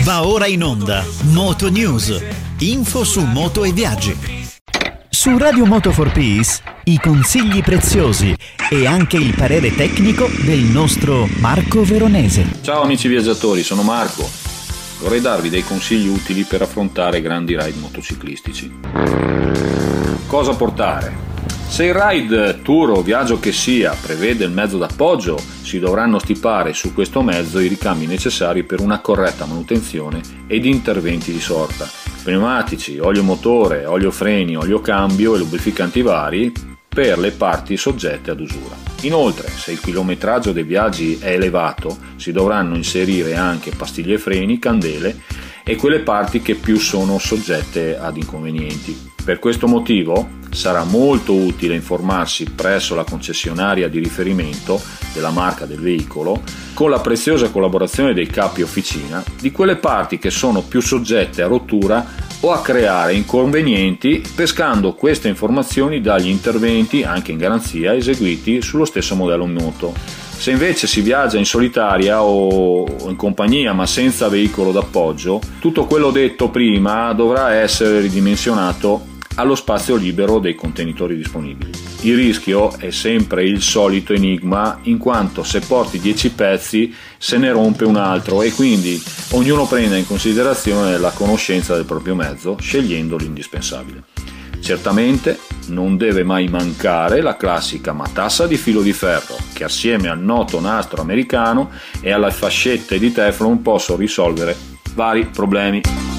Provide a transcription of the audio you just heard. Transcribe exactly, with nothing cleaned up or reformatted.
Va ora in onda Moto News, info su moto e viaggi. Su Radio Moto for Peace i consigli preziosi e anche il parere tecnico del nostro Marco Veronese. Ciao amici viaggiatori, sono Marco. Vorrei darvi dei consigli utili per affrontare grandi ride motociclistici. Cosa portare? Se il ride, tour o viaggio che sia prevede il mezzo d'appoggio, si dovranno stipare su questo mezzo i ricambi necessari per una corretta manutenzione ed interventi di sorta. Pneumatici, olio motore, olio freni, olio cambio e lubrificanti vari per le parti soggette ad usura. Inoltre, se il chilometraggio dei viaggi è elevato, si dovranno inserire anche pastiglie freni, candele e quelle parti che più sono soggette ad inconvenienti. Per questo motivo sarà molto utile informarsi presso la concessionaria di riferimento della marca del veicolo, con la preziosa collaborazione dei capi officina, di quelle parti che sono più soggette a rottura o a creare inconvenienti, pescando queste informazioni dagli interventi, anche in garanzia, eseguiti sullo stesso modello moto. Se invece si viaggia in solitaria o in compagnia ma senza veicolo d'appoggio, tutto quello detto prima dovrà essere ridimensionato allo spazio libero dei contenitori disponibili. Il rischio è sempre il solito enigma, in quanto se porti dieci pezzi se ne rompe un altro e quindi ognuno prenda in considerazione la conoscenza del proprio mezzo, scegliendo l'indispensabile. Certamente non deve mai mancare la classica matassa di filo di ferro, che assieme al noto nastro americano e alle fascette di Teflon possono risolvere vari problemi.